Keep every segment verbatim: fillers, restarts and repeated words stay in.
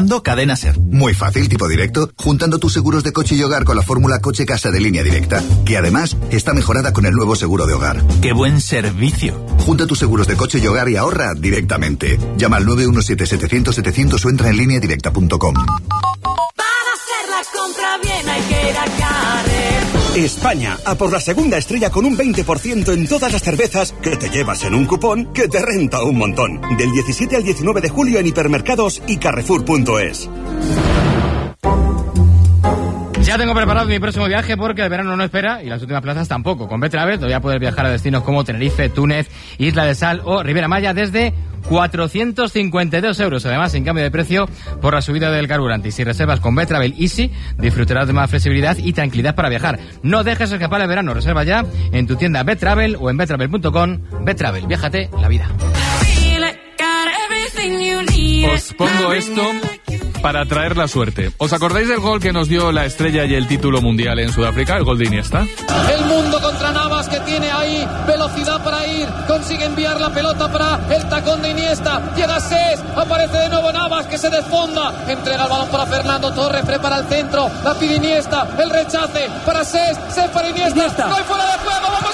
escuchando Cadena Ser. Muy fácil, tipo directo, juntando tus seguros de coche y hogar con la fórmula coche-casa de Línea Directa, que además está mejorada con el nuevo seguro de hogar. ¡Qué buen servicio! Junta tus seguros de coche y hogar y ahorra directamente. Llama al nueve uno siete setecientos setecientos o entra en línea directa punto com. Para hacer la compra bien hay que ir a Carrefour. España, a por la segunda estrella con un veinte por ciento en todas las cervezas que te llevas en un cupón que te renta un montón. Del diecisiete al diecinueve de julio en hipermercados y carrefour punto es. Ya tengo preparado mi próximo viaje porque el verano no espera y las últimas plazas tampoco. Con Betravel voy a poder viajar a destinos como Tenerife, Túnez, Isla de Sal o Riviera Maya desde cuatrocientos cincuenta y dos euros, además sin cambio de precio por la subida del carburante. Y si reservas con Betravel Easy, disfrutarás de más flexibilidad y tranquilidad para viajar. No dejes escapar el verano, reserva ya en tu tienda Betravel o en betravel punto com. Betravel, viájate la vida. Os pongo esto para traer la suerte. ¿Os acordáis del gol que nos dio la estrella y el título mundial en Sudáfrica? El gol de Iniesta. El mundo contra Navas, que tiene ahí velocidad para ir, consigue enviar la pelota para el tacón de Iniesta, llega Sés, aparece de nuevo Navas que se desfonda, entrega el balón para Fernando Torres, prepara el centro, la pide Iniesta, el rechace para Sés, Sés para Iniesta, Iniesta. No hay fuera de juego, vamos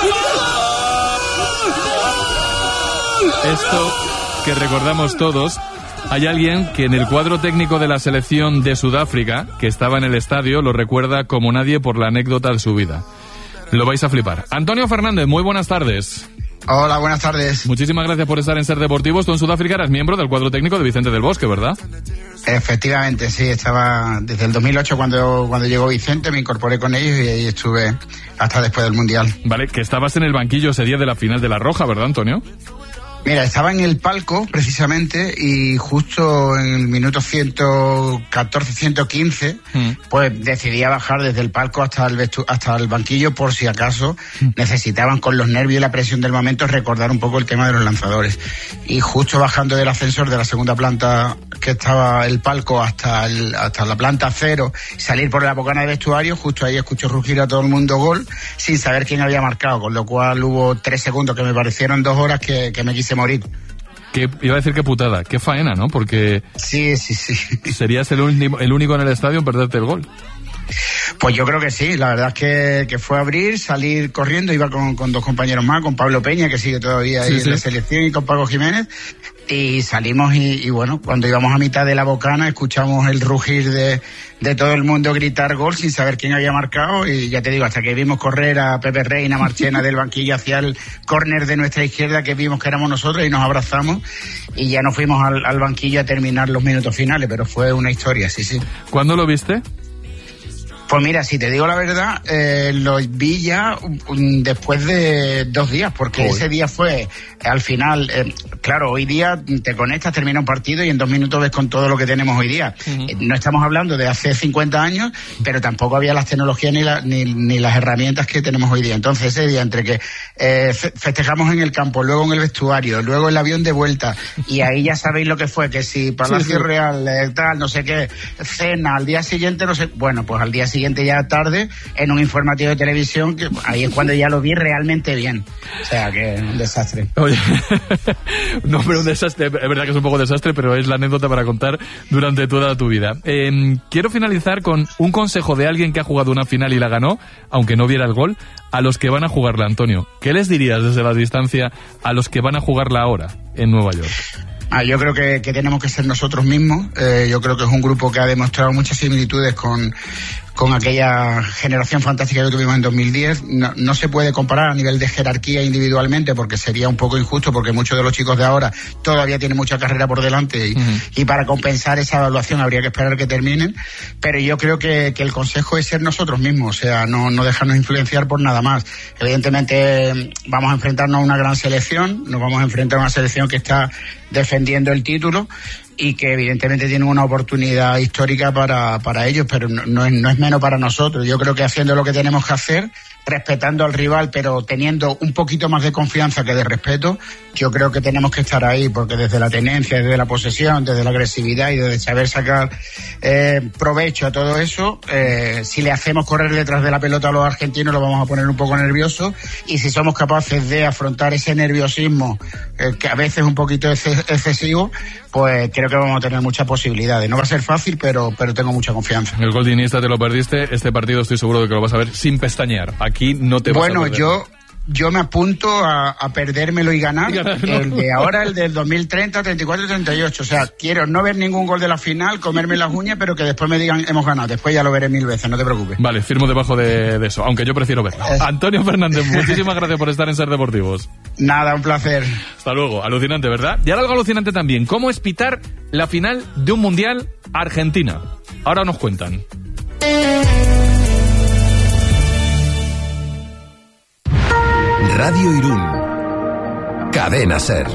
Iniesta. Esto que recordamos todos. Hay alguien que en el cuadro técnico de la selección de Sudáfrica, que estaba en el estadio, lo recuerda como nadie por la anécdota de su vida. Lo vais a flipar. Antonio Fernández, muy buenas tardes. Hola, buenas tardes. Muchísimas gracias por estar en Ser Deportivos. Tú en Sudáfrica eras miembro del cuadro técnico de Vicente del Bosque, ¿verdad? Efectivamente, sí, estaba desde el dos mil ocho cuando, cuando llegó Vicente, me incorporé con ellos y ahí estuve hasta después del Mundial. Vale, que estabas en el banquillo ese día de la final de la Roja, ¿verdad, Antonio? Mira, estaba en el palco, precisamente, y justo en el minuto ciento catorce, ciento quince, mm. pues decidí bajar desde el palco hasta el vestu- hasta el banquillo por si acaso mm. necesitaban, con los nervios y la presión del momento, recordar un poco el tema de los lanzadores. Y justo bajando del ascensor de la segunda planta, que estaba el palco, hasta el, hasta la planta cero, salir por la bocana de vestuario, justo ahí escucho rugir a todo el mundo gol, sin saber quién había marcado, con lo cual hubo tres segundos que me parecieron dos horas que, que me quise morir. Que iba a decir qué putada, qué faena, ¿no? Porque sí, sí, sí. Serías el único, el único en el estadio en perderte el gol. Pues yo creo que sí, la verdad es que, que fue abrir, salir corriendo, iba con, con dos compañeros más, con Pablo Peña, que sigue todavía ahí sí, en sí. la selección, y con Paco Jiménez, y salimos y, y bueno, cuando íbamos a mitad de la bocana escuchamos el rugir de, de todo el mundo gritar gol sin saber quién había marcado, y ya te digo, hasta que vimos correr a Pepe Reina, Marchena del banquillo hacia el córner de nuestra izquierda, que vimos que éramos nosotros y nos abrazamos, y ya nos fuimos al, al banquillo a terminar los minutos finales, pero fue una historia, sí, sí. ¿Cuándo lo viste? Pues mira, si te digo la verdad, eh, lo vi ya um, después de dos días, porque Uy. ese día fue, al final, eh, claro, hoy día te conectas, termina un partido y en dos minutos ves con todo lo que tenemos hoy día. Uh-huh. Eh, no estamos hablando de hace cincuenta años, pero tampoco había las tecnologías ni, la, ni, ni las herramientas que tenemos hoy día. Entonces ese día, entre que eh, festejamos en el campo, luego en el vestuario, luego el avión de vuelta, y ahí ya sabéis lo que fue, que si Palacio sí, sí. Real, eh, tal, no sé qué, cena, al día siguiente, no sé, bueno, pues al día siguiente ya tarde en un informativo de televisión, que ahí es cuando ya lo vi realmente bien, o sea que un desastre. Oye, no, pero un desastre, es verdad que es un poco desastre, pero es la anécdota para contar durante toda tu vida. Eh, quiero finalizar con un consejo de alguien que ha jugado una final y la ganó, aunque no viera el gol, a los que van a jugarla, Antonio. ¿Qué les dirías desde la distancia a los que van a jugarla ahora en Nueva York? Ah, yo creo que, que tenemos que ser nosotros mismos. Eh, yo creo que es un grupo que ha demostrado muchas similitudes con, con aquella generación fantástica que tuvimos en dos mil diez. No, no se puede comparar a nivel de jerarquía individualmente, porque sería un poco injusto, porque muchos de los chicos de ahora todavía tienen mucha carrera por delante y, uh-huh. y para compensar esa evaluación habría que esperar que terminen. Pero yo creo que, que el consejo es ser nosotros mismos, o sea, no, no dejarnos influenciar por nada más. Evidentemente vamos a enfrentarnos a una gran selección, nos vamos a enfrentar a una selección que está defendiendo el título y que evidentemente tienen una oportunidad histórica para, para ellos, pero no, no, es, no es menos para nosotros. Yo creo que haciendo lo que tenemos que hacer, respetando al rival, pero teniendo un poquito más de confianza que de respeto, yo creo que tenemos que estar ahí, porque desde la tenencia, desde la posesión, desde la agresividad y desde saber sacar eh, provecho a todo eso, eh, si le hacemos correr detrás de la pelota a los argentinos, lo vamos a poner un poco nervioso, y si somos capaces de afrontar ese nerviosismo, eh, que a veces es un poquito ex- excesivo, pues creo que vamos a tener muchas posibilidades. No va a ser fácil, pero, pero tengo mucha confianza. El gol de Iniesta te lo perdiste, este partido estoy seguro de que lo vas a ver sin pestañear. Aquí no te vas bueno, a perder. Bueno, yo... Yo me apunto a, a perdérmelo y ganar, y ganar no. el de ahora, el del dos mil treinta, treinta y cuatro y treinta y ocho. O sea, quiero no ver ningún gol de la final, comerme las uñas, pero que después me digan hemos ganado. Después ya lo veré mil veces, no te preocupes. Vale, firmo debajo de, de eso, aunque yo prefiero verlo. Es... Antonio Fernández, muchísimas gracias por estar en Ser Deportivos. Nada, un placer. Hasta luego. Alucinante, ¿verdad? Y ahora algo alucinante también. ¿Cómo es pitar la final de un Mundial Argentina? Ahora nos cuentan. Radio Irún. Cadena Ser.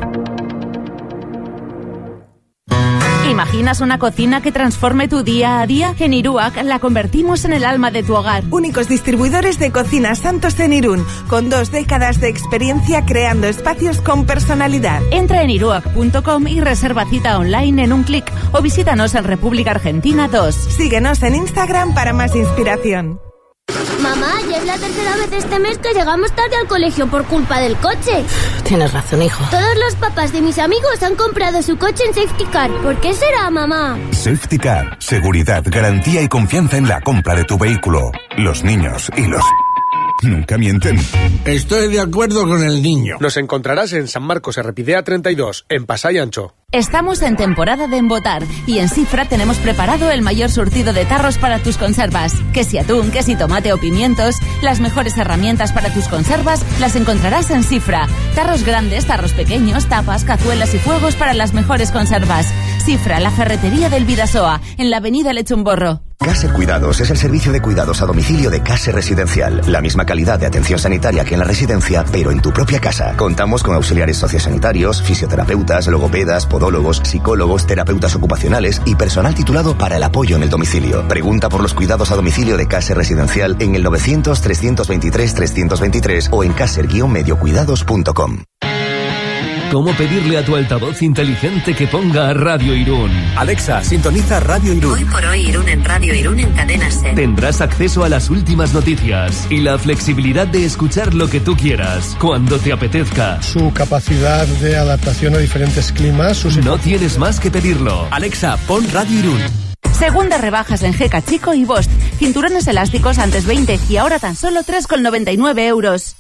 ¿Imaginas una cocina que transforme tu día a día? En Iruak la convertimos en el alma de tu hogar. Únicos distribuidores de cocinas Santos en Irún, con dos décadas de experiencia creando espacios con personalidad. Entra en iruak punto com y reserva cita online en un clic o visítanos en República Argentina dos. Síguenos en Instagram para más inspiración. Mamá, ya es la tercera vez este mes que llegamos tarde al colegio por culpa del coche. Tienes razón, hijo. Todos los papás de mis amigos han comprado su coche en Safety Car. ¿Por qué será, mamá? Safety Car. Seguridad, garantía y confianza en la compra de tu vehículo. Los niños y los... nunca mienten. Estoy de acuerdo con el niño. Nos encontrarás en San Marcos Errepidea treinta y dos, en Pasay Ancho. Estamos en temporada de embotar y en Cifra tenemos preparado el mayor surtido de tarros para tus conservas. Que si atún, que si tomate o pimientos, las mejores herramientas para tus conservas las encontrarás en Cifra. Tarros grandes, tarros pequeños, tapas, cazuelas y fuegos para las mejores conservas. Cifra, la ferretería del Vidasoa, en la avenida Lechumborro. Caser Cuidados es el servicio de cuidados a domicilio de Caser Residencial. La misma calidad de atención sanitaria que en la residencia, pero en tu propia casa. Contamos con auxiliares sociosanitarios, fisioterapeutas, logopedas, podólogos, psicólogos, terapeutas ocupacionales y personal titulado para el apoyo en el domicilio. Pregunta por los cuidados a domicilio de Caser Residencial en el novecientos, trescientos veintitrés, trescientos veintitrés o en caser guion medio cuidados punto com. ¿Cómo pedirle a tu altavoz inteligente que ponga Radio Irún? Alexa, sintoniza Radio Irún. Hoy por hoy Irún en Radio Irún en Cadena Ser. Tendrás acceso a las últimas noticias y la flexibilidad de escuchar lo que tú quieras, cuando te apetezca. Su capacidad de adaptación a diferentes climas. Sus... No tienes más que pedirlo. Alexa, pon Radio Irún. Segundas rebajas en G K Chico y Bosch. Cinturones elásticos antes veinte y ahora tan solo tres con noventa y nueve euros.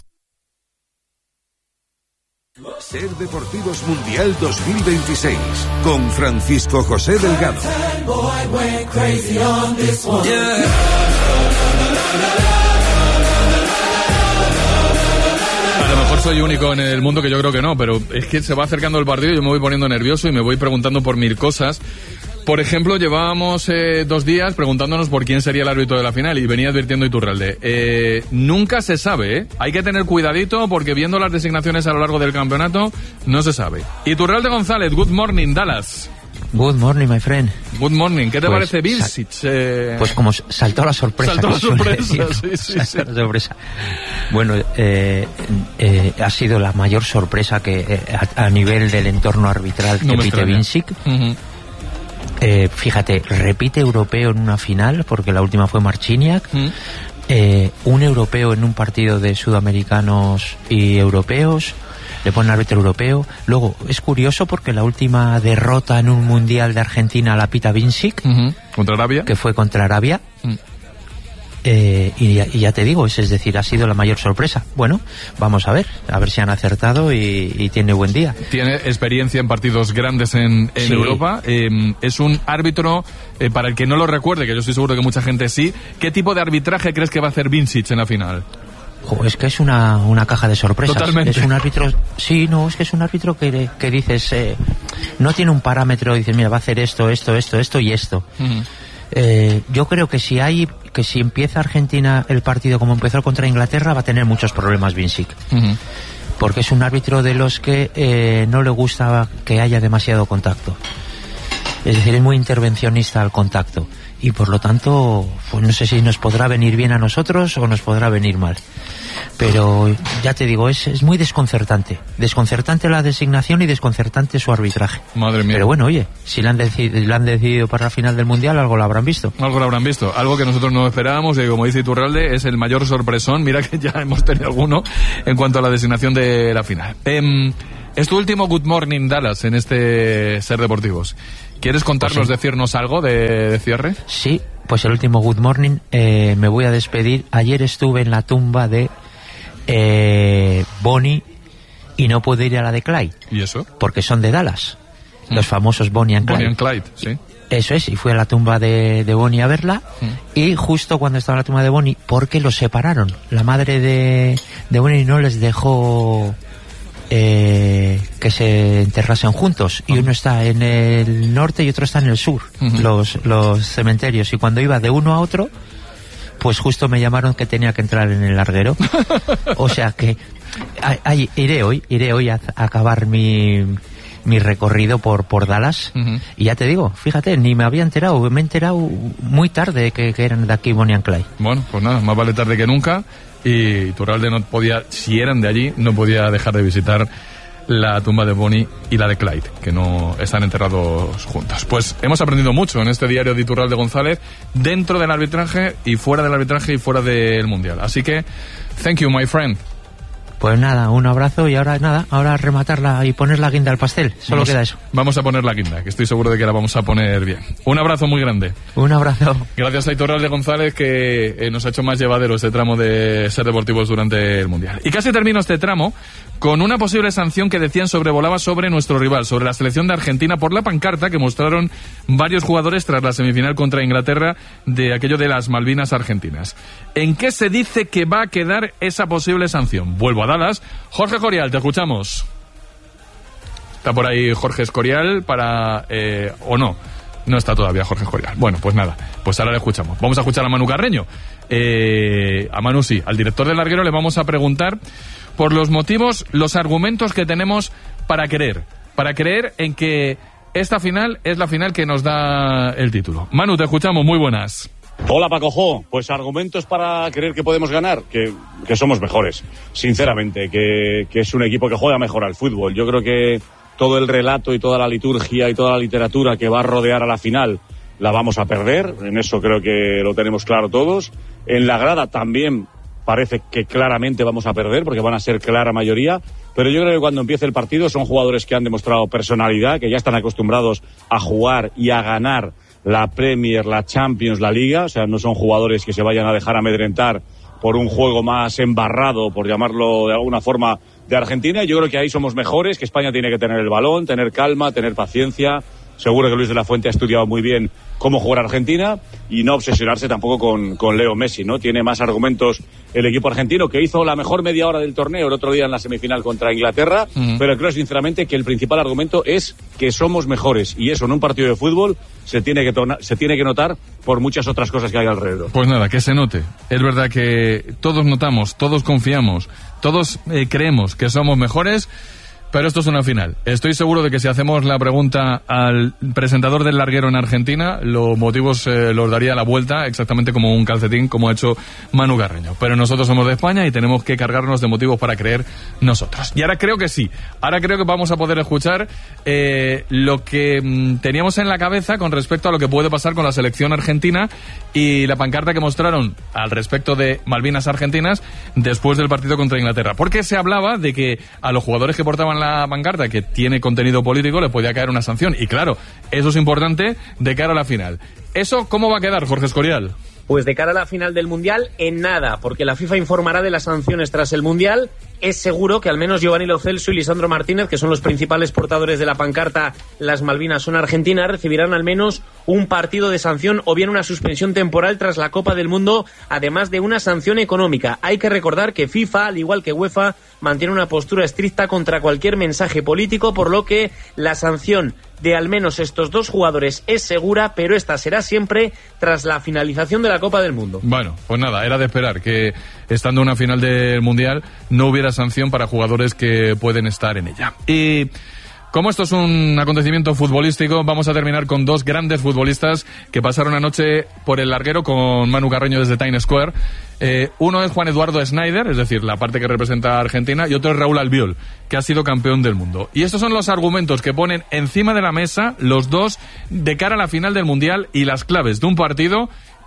Ser Deportivos Mundial dos mil veintiséis con Francisco José Delgado. A lo mejor soy único en el mundo, que yo creo que no, pero es que se va acercando el partido y yo me voy poniendo nervioso y me voy preguntando por mil cosas. Por ejemplo, llevábamos eh, dos días preguntándonos por quién sería el árbitro de la final y venía advirtiendo Iturralde. Eh, nunca se sabe, ¿eh? Hay que tener cuidadito porque viendo las designaciones a lo largo del campeonato, no se sabe. Iturralde González, good morning, Dallas. Good morning, my friend. Good morning. ¿Qué te pues, parece Vilsic? Eh... Pues como saltó la sorpresa. Saltó la sorpresa, sí, sí, sí. La sorpresa. Bueno, eh, eh, ha sido la mayor sorpresa que eh, a, a nivel del entorno arbitral no que pite Vilsic. Uh-huh. Eh, fíjate, repite europeo en una final, porque la última fue Marciniak. Mm. Eh, un europeo en un partido de sudamericanos y europeos. Le ponen árbitro europeo. Luego, es curioso porque la última derrota en un mundial de Argentina la pita Vilsic. Uh-huh. ¿Contra Arabia? Que fue contra Arabia. Mm. Eh, y, ya, y ya te digo, es, es decir, ha sido la mayor sorpresa. Bueno, vamos a ver, a ver si han acertado y, y tiene buen día. Tiene experiencia en partidos grandes en, en sí. Europa. Eh, es un árbitro, eh, para el que no lo recuerde, que yo estoy seguro que mucha gente sí. ¿Qué tipo de arbitraje crees que va a hacer Vilsic en la final? Jo, es que es una, una caja de sorpresas. Totalmente. Es un árbitro, sí, no, es que es un árbitro que, que dices, eh, no tiene un parámetro, dices, mira, va a hacer esto, esto, esto, esto y esto. Uh-huh. Eh, yo creo que si hay que si empieza Argentina el partido como empezó contra Inglaterra, va a tener muchos problemas Vilsic. Uh-huh. Porque es un árbitro de los que eh, no le gusta que haya demasiado contacto. Es decir, es muy intervencionista al contacto. Y por lo tanto, pues no sé si nos podrá venir bien a nosotros o nos podrá venir mal. Pero ya te digo, es, es muy desconcertante. Desconcertante la designación y desconcertante su arbitraje. Madre mía. Pero bueno, oye, si la han, deci- la han decidido para la final del Mundial, algo lo habrán visto. Algo lo habrán visto. Algo que nosotros no esperábamos y como dice Iturralde, es el mayor sorpresón. Mira que ya hemos tenido alguno en cuanto a la designación de la final. Eh, Es tu último Good Morning Dallas en este Ser Deportivos. ¿Quieres contarnos, pues sí. decirnos algo de, de cierre? Sí, pues el último Good Morning. Eh, me voy a despedir. Ayer estuve en la tumba de eh, Bonnie y no pude ir a la de Clyde. ¿Y eso? Porque son de Dallas. Mm. Los famosos Bonnie and Clyde. Bonnie and Clyde, sí. Eso es, y fui a la tumba de, de Bonnie a verla, mm. y justo cuando estaba en la tumba de Bonnie, porque los separaron. La madre de, de Bonnie no les dejó eh, que se enterrasen juntos, y uno está en el norte y otro está en el sur, uh-huh. los, los cementerios, y cuando iba de uno a otro, pues justo me llamaron que tenía que entrar en el larguero. O sea que ay, ay, iré hoy, iré hoy a, a acabar mi... mi recorrido por por Dallas, uh-huh. y ya te digo, fíjate, ni me había enterado, me he enterado muy tarde que, que eran de aquí Bonnie and Clyde. Bueno, pues nada, más vale tarde que nunca, y Iturralde no podía, si eran de allí, no podía dejar de visitar la tumba de Bonnie y la de Clyde, que no están enterrados juntos. Pues hemos aprendido mucho en este diario de Iturralde González, dentro del arbitraje y fuera del arbitraje y fuera del Mundial. Así que, thank you, my friend. Pues nada, un abrazo y ahora nada, ahora rematarla y poner la guinda al pastel, solo vamos, queda eso. Vamos a poner la guinda, que estoy seguro de que la vamos a poner bien. Un abrazo muy grande. Un abrazo. Gracias a Iturralde González, que eh, nos ha hecho más llevadero este tramo de Ser Deportivos durante el Mundial. Y casi termino este tramo con una posible sanción que decían sobrevolaba sobre nuestro rival, sobre la selección de Argentina, por la pancarta que mostraron varios jugadores tras la semifinal contra Inglaterra de aquello de las Malvinas argentinas. ¿En qué se dice que va a quedar esa posible sanción? Vuelvo a Dallas. Jorge Escorial, te escuchamos. Está por ahí Jorge Escorial para... Eh, ¿o no? No está todavía Jorge Escorial. Bueno, pues nada, pues ahora le escuchamos. Vamos a escuchar a Manu Carreño. Eh, a Manu sí, al director del larguero le vamos a preguntar por los motivos, los argumentos que tenemos para creer, para creer en que esta final es la final que nos da el título. Manu, te escuchamos, muy buenas. Hola Paco Jo, pues argumentos para creer que podemos ganar, que, que somos mejores, sinceramente, que, que es un equipo que juega mejor al fútbol. Yo creo que todo el relato y toda la liturgia y toda la literatura que va a rodear a la final la vamos a perder, en eso creo que lo tenemos claro todos. En la grada también parece que claramente vamos a perder, porque van a ser clara mayoría, pero yo creo que cuando empiece el partido son jugadores que han demostrado personalidad, que ya están acostumbrados a jugar y a ganar la Premier, la Champions, la Liga, o sea, no son jugadores que se vayan a dejar amedrentar por un juego más embarrado, por llamarlo de alguna forma, de Argentina. Yo creo que ahí somos mejores, que España tiene que tener el balón, tener calma, tener paciencia. Seguro que Luis de la Fuente ha estudiado muy bien cómo jugar Argentina y no obsesionarse tampoco con, con Leo Messi, ¿no? Tiene más argumentos el equipo argentino, que hizo la mejor media hora del torneo el otro día en la semifinal contra Inglaterra, uh-huh. pero creo sinceramente que el principal argumento es que somos mejores, y eso en un partido de fútbol se tiene que, tona- se tiene que notar por muchas otras cosas que hay alrededor. Pues nada, que se note. Es verdad que todos notamos, todos confiamos, todos eh, creemos que somos mejores. Pero esto es una final. Estoy seguro de que si hacemos la pregunta al presentador del larguero en Argentina, los motivos eh, los daría la vuelta exactamente como un calcetín, como ha hecho Manu Carreño. Pero nosotros somos de España y tenemos que cargarnos de motivos para creer nosotros. Y ahora creo que sí. Ahora creo que vamos a poder escuchar eh, lo que mm, teníamos en la cabeza con respecto a lo que puede pasar con la selección argentina y la pancarta que mostraron al respecto de Malvinas argentinas después del partido contra Inglaterra. Porque se hablaba de que a los jugadores que portaban la pancarta, que tiene contenido político, le podía caer una sanción. Y claro, eso es importante de cara a la final. ¿Eso cómo va a quedar, Jorge Escorial? Pues de cara a la final del Mundial, en nada, porque la FIFA informará de las sanciones tras el Mundial. Es seguro que al menos Giovanni Lo Celso y Lisandro Martínez, que son los principales portadores de la pancarta Las Malvinas son Argentinas, recibirán al menos un partido de sanción o bien una suspensión temporal tras la Copa del Mundo, además de una sanción económica. Hay que recordar que FIFA, al igual que UEFA, mantiene una postura estricta contra cualquier mensaje político, por lo que la sanción de al menos estos dos jugadores es segura, pero esta será siempre tras la finalización de la Copa del Mundo. Bueno, pues nada, era de esperar que estando en una final del Mundial no hubiera sanción para jugadores que pueden estar en ella. Y como esto es un acontecimiento futbolístico, vamos a terminar con dos grandes futbolistas que pasaron anoche por el larguero con Manu Carreño desde Times Square. Eh, uno es Juan Eduardo Schneider, es decir, la parte que representa a Argentina, y otro es Raúl Albiol, que ha sido campeón del mundo. Y estos son los argumentos que ponen encima de la mesa los dos de cara a la final del Mundial y las claves de un partido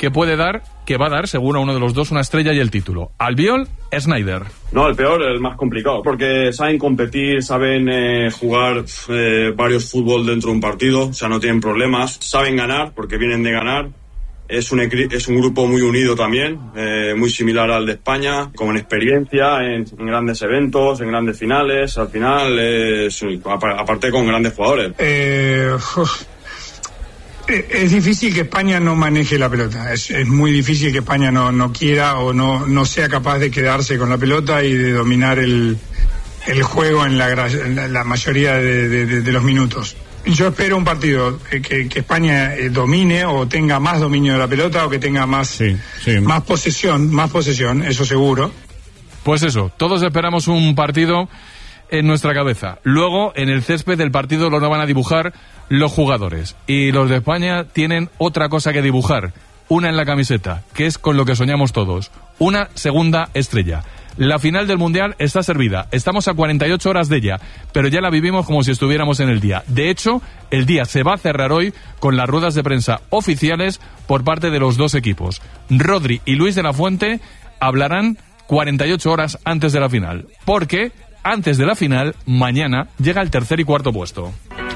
que puede dar, que va a dar, según a uno de los dos, una estrella y el título. Albiol, Snyder. No, el peor, el más complicado, porque saben competir, saben eh, jugar eh, varios fútbol dentro de un partido, o sea, no tienen problemas, saben ganar, porque vienen de ganar. Es un, es un grupo muy unido también, eh, muy similar al de España, con experiencia en, en grandes eventos, en grandes finales. Al final, es, aparte con grandes jugadores. Eh, uf, es difícil que España no maneje la pelota. Es, es muy difícil que España no, no quiera o no, no sea capaz de quedarse con la pelota y de dominar el, el juego en la, en la mayoría de, de, de los minutos. Yo espero un partido que, que España eh, domine o tenga más dominio de la pelota o que tenga más, sí, sí. más posesión, más posesión, eso seguro. Pues eso, todos esperamos un partido en nuestra cabeza. Luego, en el césped del partido lo van a dibujar los jugadores. Y los de España tienen otra cosa que dibujar, una en la camiseta, que es con lo que soñamos todos, una segunda estrella. La final del Mundial está servida. Estamos a cuarenta y ocho horas de ella, pero ya la vivimos como si estuviéramos en el día. De hecho, el día se va a cerrar hoy con las ruedas de prensa oficiales por parte de los dos equipos. Rodri y Luis de la Fuente hablarán cuarenta y ocho horas antes de la final, porque antes de la final, mañana, llega el tercer y cuarto puesto.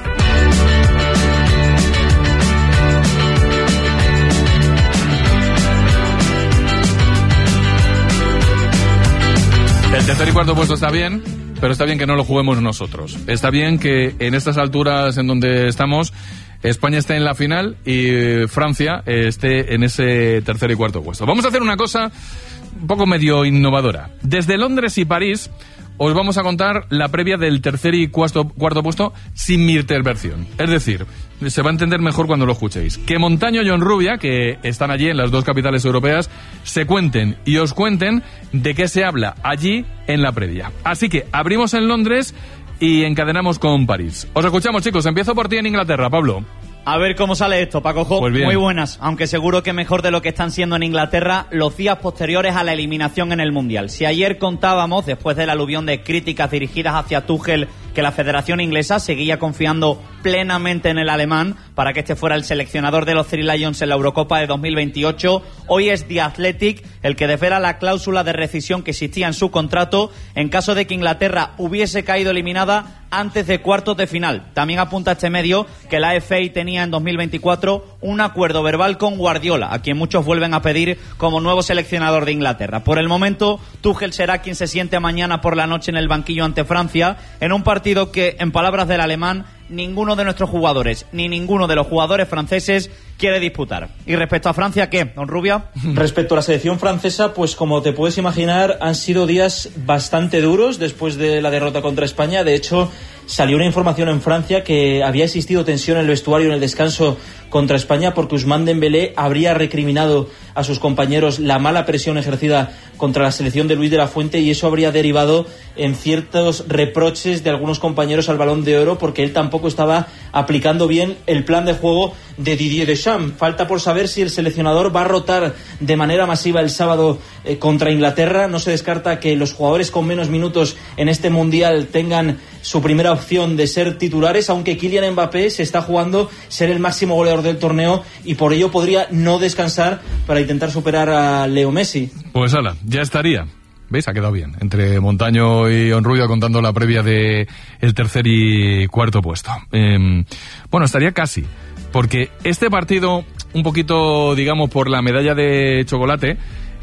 El tercer y cuarto puesto está bien, pero está bien que no lo juguemos nosotros. Está bien que en estas alturas en donde estamos, España esté en la final y Francia esté en ese tercer y cuarto puesto. Vamos a hacer una cosa un poco medio innovadora. Desde Londres y París os vamos a contar la previa del tercer y cuarto, cuarto puesto sin mi intervención. Es decir, se va a entender mejor cuando lo escuchéis. Que Montaño y Honrubia, que están allí en las dos capitales europeas, se cuenten y os cuenten de qué se habla allí en la previa. Así que abrimos en Londres y encadenamos con París. Os escuchamos, chicos. Empiezo por ti en Inglaterra, Pablo. A ver cómo sale esto, Paco Jo. Pues muy buenas, aunque seguro que mejor de lo que están siendo en Inglaterra los días posteriores a la eliminación en el Mundial. Si ayer contábamos, después del aluvión de críticas dirigidas hacia Tuchel, que la Federación Inglesa seguía confiando plenamente en el alemán para que este fuera el seleccionador de los Three Lions en la Eurocopa de dos mil veintiocho, hoy es The Athletic el que desvela la cláusula de rescisión que existía en su contrato en caso de que Inglaterra hubiese caído eliminada antes de cuartos de final. También apunta este medio que la F A tenía en dos mil veinticuatro un acuerdo verbal con Guardiola, a quien muchos vuelven a pedir como nuevo seleccionador de Inglaterra. Por el momento, Tuchel será quien se siente mañana por la noche en el banquillo ante Francia, en un partido que, en palabras del alemán, ninguno de nuestros jugadores, ni ninguno de los jugadores franceses quiere disputar. Y respecto a Francia, ¿qué, don Rubia? Respecto a la selección francesa, pues como te puedes imaginar, han sido días bastante duros después de la derrota contra España. De hecho, salió una información en Francia que había existido tensión en el vestuario en el descanso contra España porque Ousmane Dembélé habría recriminado a sus compañeros la mala presión ejercida contra la selección de Luis de la Fuente, y eso habría derivado en ciertos reproches de algunos compañeros al Balón de Oro porque él tampoco estaba aplicando bien el plan de juego de Didier Deschamps. Falta por saber si el seleccionador va a rotar de manera masiva el sábado eh, contra Inglaterra. No se descarta que los jugadores con menos minutos en este Mundial tengan su primera opción de ser titulares, aunque Kylian Mbappé se está jugando ser el máximo goleador del torneo y por ello podría no descansar para intentar superar a Leo Messi. Pues ala, ya estaría. ¿Veis? Ha quedado bien. Entre Montaño y Honrubia contando la previa de el tercer y cuarto puesto. Eh, bueno, estaría casi. Porque este partido, un poquito, digamos, por la medalla de chocolate,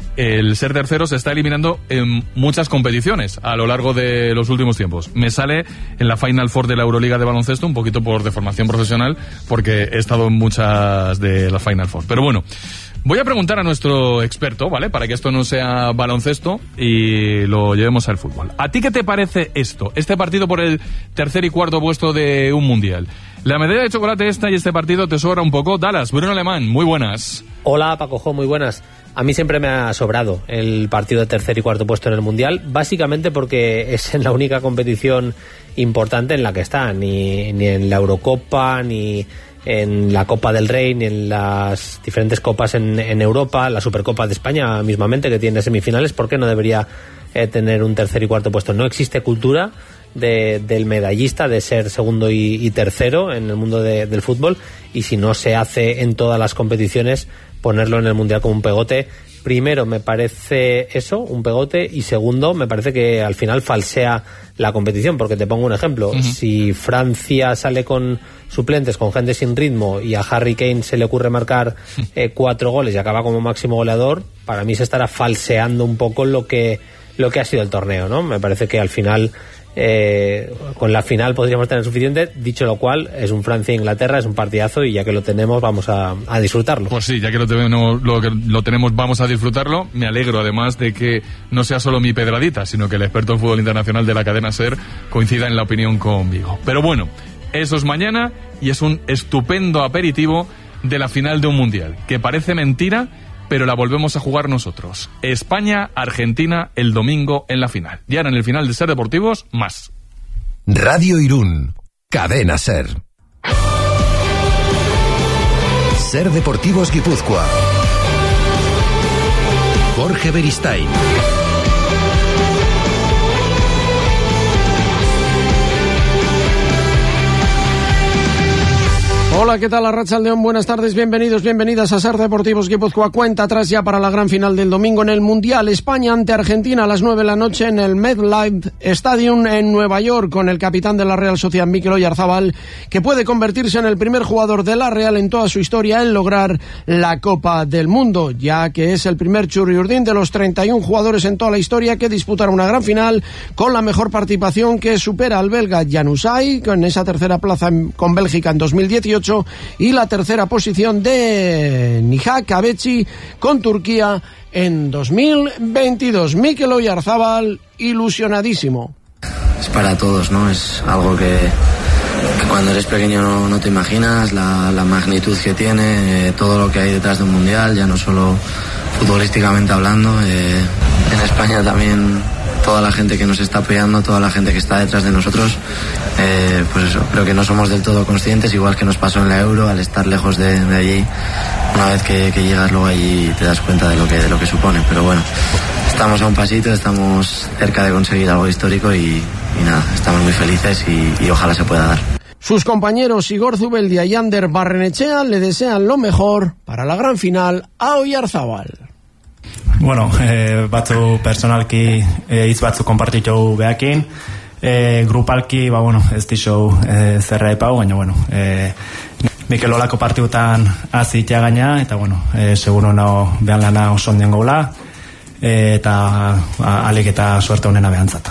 el ser tercero se está eliminando en muchas competiciones a lo largo de los últimos tiempos. Me sale en la Final Four de la Euroliga de baloncesto, un poquito por deformación profesional, porque he estado en muchas de las Final Four. Pero bueno, voy a preguntar a nuestro experto, ¿vale? Para que esto no sea baloncesto y lo llevemos al fútbol. ¿A ti qué te parece esto? Este partido por el tercer y cuarto puesto de un mundial. La medalla de chocolate esta y este partido te sobra un poco. Dallas, Bruno Alemán, muy buenas. Hola, Paco Jo, muy buenas. A mí siempre me ha sobrado el partido de tercer y cuarto puesto en el Mundial, básicamente porque es en la única competición importante en la que está, ni, ni en la Eurocopa, ni en la Copa del Rey, ni en las diferentes copas en, en Europa, la Supercopa de España mismamente, que tiene semifinales. ¿Por qué no debería eh, tener un tercer y cuarto puesto? No existe cultura de, del medallista, de ser segundo y, y tercero en el mundo de, del fútbol, y si no se hace en todas las competiciones, ponerlo en el Mundial como un pegote. Primero, me parece eso, un pegote, y segundo, me parece que al final falsea la competición, porque te pongo un ejemplo. Uh-huh. Si Francia sale con suplentes, con gente sin ritmo, y a Harry Kane se le ocurre marcar eh, cuatro goles y acaba como máximo goleador, para mí se estará falseando un poco lo que, lo que ha sido el torneo, ¿no? Me parece que al final... Eh, con la final podríamos tener suficiente. Dicho lo cual, es un Francia-Inglaterra, es un partidazo, y ya que lo tenemos vamos a, a disfrutarlo. Pues sí, ya que lo tenemos, lo, que lo tenemos vamos a disfrutarlo. Me alegro además de que no sea solo mi pedradita, sino que el experto en fútbol internacional de la cadena SER coincida en la opinión conmigo. Pero bueno, eso es mañana, y es un estupendo aperitivo de la final de un mundial, que parece mentira, pero la volvemos a jugar nosotros. España-Argentina el domingo en la final. Y ahora en el final de Ser Deportivos, más. Radio Irún, cadena SER. Ser Deportivos Guipúzcoa. Jorge Beristain. Hola, ¿qué tal? Arratsaldeon, buenas tardes, bienvenidos, bienvenidas a Ser Deportivos Guipúzcoa. Cuenta atrás ya para la gran final del domingo en el Mundial. España ante Argentina a las nueve de la noche en el MetLife Stadium en Nueva York, con el capitán de la Real Sociedad, Mikel Oyarzabal, que puede convertirse en el primer jugador de la Real en toda su historia en lograr la Copa del Mundo, ya que es el primer Txuri-Urdin de los treinta y uno jugadores en toda la historia que disputará una gran final con la mejor participación, que supera al belga Januzaj, con esa tercera plaza con Bélgica en dos mil dieciocho, y la tercera posición de Nihat Kahveci con Turquía en dos mil veintidós. Mikel Oyarzabal, ilusionadísimo. Es para todos, ¿no? Es algo que, que cuando eres pequeño no, no te imaginas, la, la magnitud que tiene, eh, todo lo que hay detrás de un mundial, ya no solo futbolísticamente hablando. Eh, en España también toda la gente que nos está apoyando, toda la gente que está detrás de nosotros, eh, pues eso, creo que no somos del todo conscientes, igual que nos pasó en la Euro, al estar lejos de, de allí. Una vez que, que llegas luego allí te das cuenta de lo que de lo que supone, pero bueno, estamos a un pasito, estamos cerca de conseguir algo histórico, y, y nada, estamos muy felices, y, y ojalá se pueda dar. Sus compañeros Igor Zubeldia y Ander Barrenechea le desean lo mejor para la gran final a Oyarzabal. Bueno, eh, batzu personalki eh, hitz batzuk konpartitu behakin, eh, grupalki, ba, bueno, ez dixou eh, zerra epau, baina, bueno, eh, Mikel olako partidutan azitea gaina, eta, bueno, eh, seguro no behan lana oso ondien goula, eh, eta alik eta suerte honena behantzat.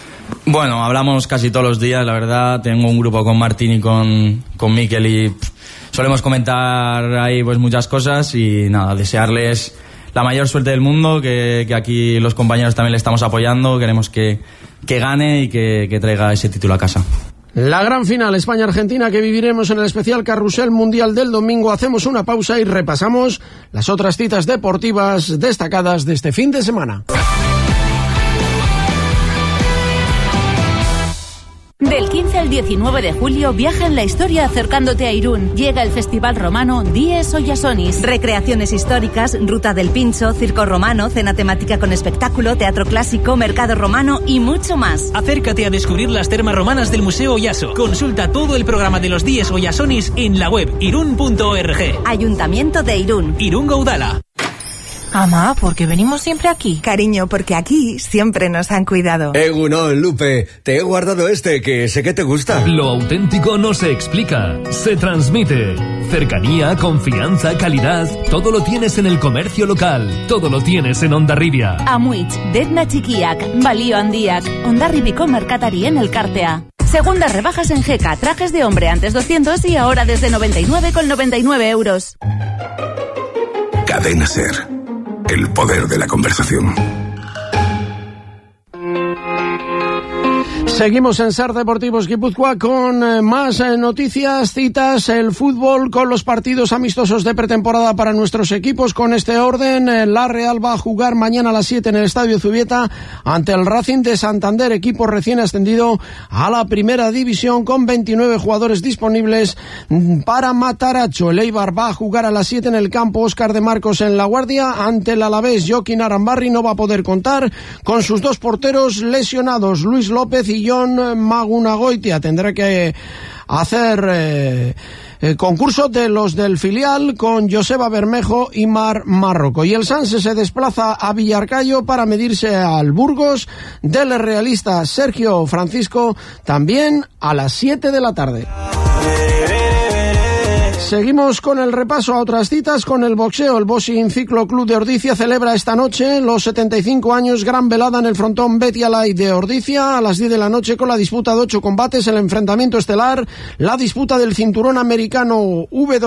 Bueno, hablamos casi todos los días, la verdad. Tengo un grupo con Martín y con, con Mikel, y pff, solemos comentar ahí pues muchas cosas, y nada, desearles la mayor suerte del mundo, que, que aquí los compañeros también le estamos apoyando, queremos que, que gane y que, que traiga ese título a casa. La gran final España-Argentina, que viviremos en el especial Carrusel Mundial del domingo. Hacemos una pausa y repasamos las otras citas deportivas destacadas de este fin de semana. Del quince al diecinueve de julio viaja en la historia acercándote a Irún. Llega el Festival Romano Dies Oyasonis. Recreaciones históricas, ruta del pincho, circo romano, cena temática con espectáculo, teatro clásico, mercado romano y mucho más. Acércate a descubrir las termas romanas del Museo Oyaso. Consulta todo el programa de los Dies Oyasonis en la web irún punto org. Ayuntamiento de Irún. Irún Gaudala. Amá, ¿por qué venimos siempre aquí? Cariño, porque aquí siempre nos han cuidado. Egunon, Lupe, te he guardado este, que sé que te gusta. Lo auténtico no se explica, se transmite. Cercanía, confianza, calidad, todo lo tienes en el comercio local, todo lo tienes en Hondarribia. Amuitz, Detna Txikiak, Balio Handiak, Hondarribiko merkatarien elkartea. Segundas rebajas en Jeca, trajes de hombre antes doscientos y ahora desde noventa y nueve con noventa y nueve euros. Cadena SER. El poder de la conversación. Seguimos en Ser Deportivos Guipúzcoa con eh, más eh, noticias, citas, el fútbol, con los partidos amistosos de pretemporada para nuestros equipos. Con este orden, eh, la Real va a jugar mañana a las siete en el Estadio Zubieta ante el Racing de Santander, equipo recién ascendido a la primera división con veintinueve jugadores disponibles para Mataracho. El Eibar va a jugar a las siete en el campo Óscar de Marcos en La Guardia ante el Alavés. Joaquín Arambarri no va a poder contar con sus dos porteros lesionados, Luis López y Jon Magunagoitia. Tendrá que hacer eh, el concurso de los del filial con Joseba Bermejo y Mar Marroco. Y el Sanse se desplaza a Villarcayo para medirse al Burgos del realista Sergio Francisco, también a las siete de la tarde. Seguimos con el repaso a otras citas, con el boxeo. El Boxing Ciclo Club de Ordicia celebra esta noche los setenta y cinco años, gran velada en el frontón Betty Alay de Ordicia, a las diez de la noche, con la disputa de ocho combates, el enfrentamiento estelar, la disputa del cinturón americano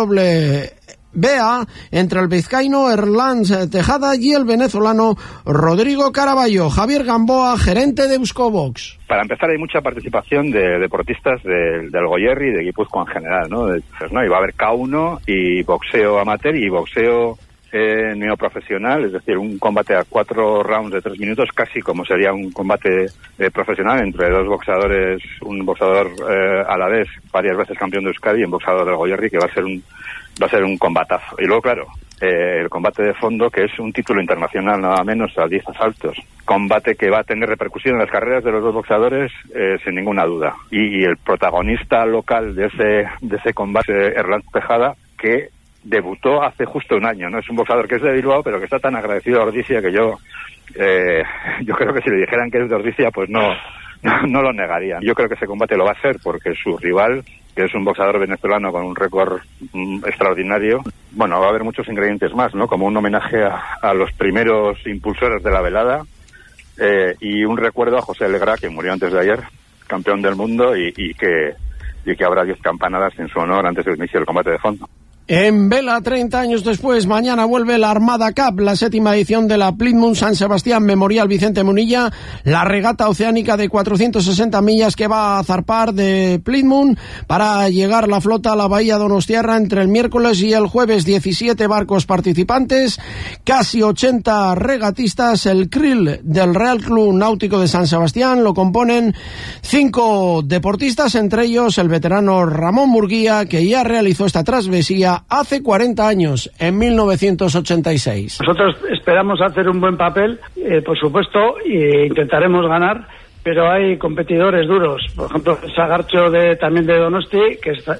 W B A entre el vizcaíno Erlans Tejada y el venezolano Rodrigo Caraballo. Javier Gamboa, gerente de Euskobox. Para empezar, hay mucha participación de deportistas de, del Goierri y de Guipúzcoa en general, ¿no? Pues, ¿no? Y va a haber K uno y boxeo amateur y boxeo eh, neoprofesional, es decir, un combate a cuatro rounds de tres minutos, casi como sería un combate eh, profesional entre dos boxeadores, un boxeador eh, a la vez, varias veces campeón de Euskadi, y un boxeador del Goierri, que va a ser un va a ser un combatazo. Y luego, claro, eh, el combate de fondo, que es un título internacional nada menos, a diez asaltos. Combate que va a tener repercusión en las carreras de los dos boxeadores, eh, sin ninguna duda. Y, y el protagonista local de ese de ese combate, Erlans Tejada, que debutó hace justo un año, ¿no? Es un boxeador que es de Bilbao, pero que está tan agradecido a Ordicia que yo eh, yo creo que si le dijeran que es de Ordicia, pues no, no, no lo negarían. Yo creo que ese combate lo va a ser porque su rival, que es un boxeador venezolano con un récord mm, extraordinario, bueno, va a haber muchos ingredientes más, ¿no? Como un homenaje a, a los primeros impulsores de la velada, eh, y un recuerdo a José Alegra, que murió antes de ayer, campeón del mundo, y, y que y que habrá diez campanadas en su honor antes del inicio del combate de fondo. En vela, treinta años después, mañana vuelve la Armada Cup, la séptima edición de la Plymouth San Sebastián Memorial Vicente Munilla, la regata oceánica de cuatrocientas sesenta millas que va a zarpar de Plymouth para llegar la flota a la bahía Donostiarra entre el miércoles y el jueves. diecisiete barcos participantes, casi ochenta regatistas. El krill del Real Club Náutico de San Sebastián lo componen cinco deportistas, entre ellos el veterano Ramón Murguía, que ya realizó esta travesía hace cuarenta años, en mil novecientos ochenta y seis. Nosotros esperamos hacer un buen papel, eh, por supuesto, e intentaremos ganar, pero hay competidores duros. Por ejemplo, el Sagarcho de, también de Donosti, que está,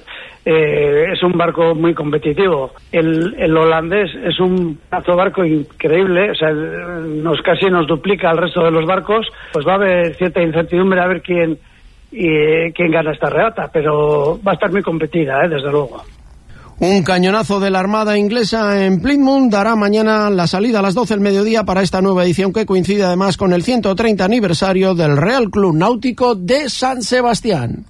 eh, es un barco muy competitivo. El, el holandés es un barco increíble, o sea, nos casi nos duplica al resto de los barcos. Pues va a haber cierta incertidumbre a ver quién, y, quién gana esta regata, pero va a estar muy competida, eh, desde luego. Un cañonazo de la Armada inglesa en Plymouth dará mañana la salida a las doce del mediodía para esta nueva edición, que coincide además con el ciento treinta aniversario del Real Club Náutico de San Sebastián.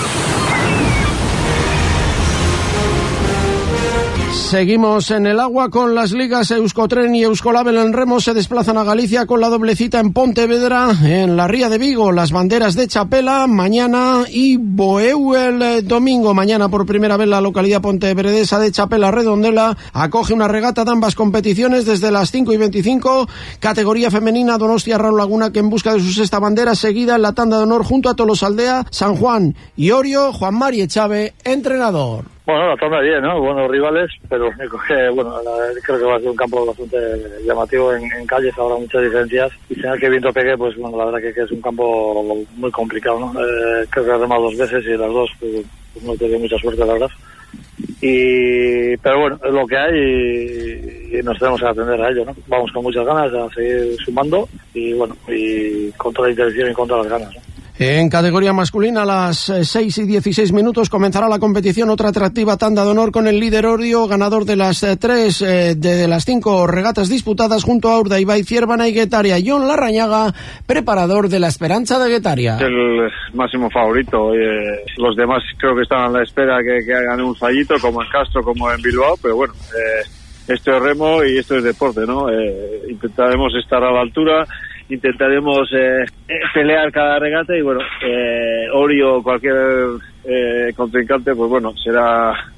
Seguimos en el agua con las ligas. Euskotren y Euskolabel en remo se desplazan a Galicia con la doble cita en Pontevedra, en la Ría de Vigo, las banderas de Chapela mañana y Boeu el domingo. Mañana por primera vez la localidad pontevedresa de Chapela Redondela acoge una regata de ambas competiciones desde las cinco y veinticinco, categoría femenina. Donostia Raúl Laguna, que en busca de su sexta bandera, seguida en la tanda de honor junto a Tolosaldea, San Juan y Orio. Juan Mari Echave, entrenador. Bueno, la tanda bien, ¿no? Buenos rivales, pero que, bueno, la, creo que va a ser un campo bastante llamativo en, en calles, habrá muchas diferencias. Y si no, que viento pegue, pues bueno, la verdad que, que es un campo muy complicado, ¿no? Eh, creo que he remado dos veces y las dos pues, pues no he tenido mucha suerte, la verdad. Y, pero bueno, es lo que hay y, y nos tenemos que atender a ello, ¿no? Vamos con muchas ganas a seguir sumando y bueno, y con toda la intención y con todas las ganas, ¿no? En categoría masculina, a las seis y dieciséis minutos comenzará la competición, otra atractiva tanda de honor con el líder Orio, ganador de las eh, tres eh, de las cinco regatas disputadas, junto a Urdaibai, Ciervana y Guetaria. John Larrañaga, preparador de la Esperanza de Guetaria. El máximo favorito. Eh, los demás creo que están a la espera que, que hagan un fallito, como en Castro, como en Bilbao, pero bueno, eh, esto es remo y esto es deporte, ¿no? Eh, intentaremos estar a la altura. Intentaremos eh, pelear cada regata y bueno, eh, Orio o cualquier eh, contrincante, pues bueno, será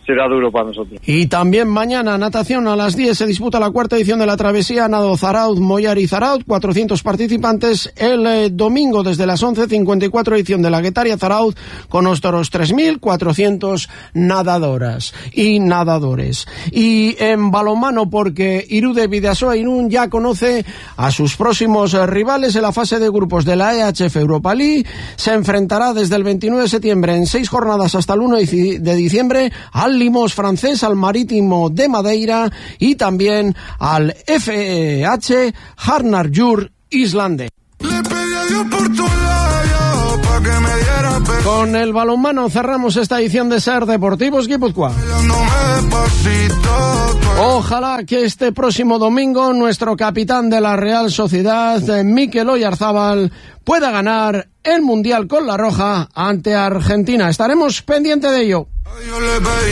será duro para nosotros. Y también mañana, natación a las diez, se disputa la cuarta edición de la travesía Nado Zarauz, Mollar y Zarauz, cuatrocientos participantes. El eh, domingo desde las once, cincuenta y cuatro edición de la Guetaria Zarauz, con otros tres mil cuatrocientos nadadoras y nadadores. Y en balonmano, porque Irude Bidasoa Irún ya conoce a sus próximos eh, rivales en la fase de grupos de la E H F Europa League. Se enfrentará desde el veintinueve de septiembre en seis jornadas hasta el uno de diciembre al Limos francés, al Marítimo de Madeira y también al F E H Harnarjur islandés. Con el balonmano cerramos esta edición de Ser Deportivos Guipúzcoa. Ojalá que este próximo domingo nuestro capitán de la Real Sociedad, Mikel Oyarzábal, pueda ganar el Mundial con la Roja ante Argentina. Estaremos pendientes de ello.